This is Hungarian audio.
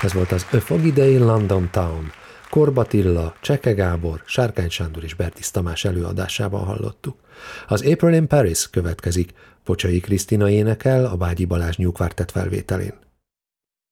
Ez volt az A Foggy Day in London Town. Korb Attila, Cseke Gábor, Sárkány Sándor és Bertis Tamás előadásában hallottuk. Az April in Paris következik. Pocsai Krisztina énekel a Bágyi Balázs New Quartet felvételén.